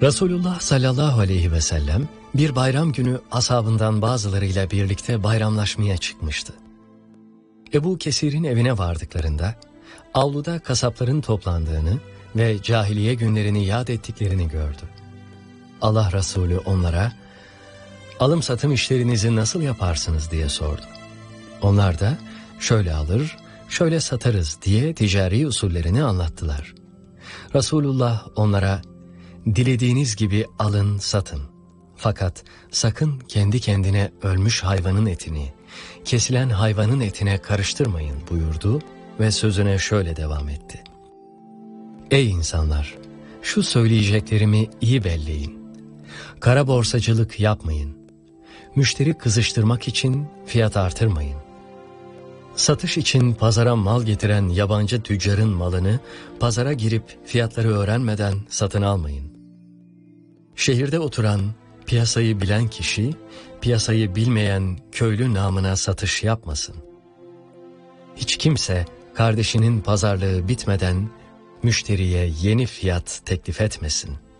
Resulullah sallallahu aleyhi ve sellem bir bayram günü ashabından bazılarıyla birlikte bayramlaşmaya çıkmıştı. Ebu Kesir'in evine vardıklarında avluda kasapların toplandığını ve cahiliye günlerini yad ettiklerini gördü. Allah Resulü onlara alım satım işlerinizi nasıl yaparsınız diye sordu. Onlar da şöyle alır, şöyle satarız diye ticari usullerini anlattılar. Resulullah onlara dilediğiniz gibi alın satın. Fakat sakın kendi kendine ölmüş hayvanın etini, kesilen hayvanın etine karıştırmayın buyurdu ve sözüne şöyle devam etti. Ey insanlar! Şu söyleyeceklerimi iyi belleyin. Kara borsacılık yapmayın. Müşteri kızıştırmak için fiyat artırmayın. Satış için pazara mal getiren yabancı tüccarın malını pazara girip fiyatları öğrenmeden satın almayın. Şehirde oturan, piyasayı bilen kişi, piyasayı bilmeyen köylü namına satış yapmasın. Hiç kimse kardeşinin pazarlığı bitmeden müşteriye yeni fiyat teklif etmesin.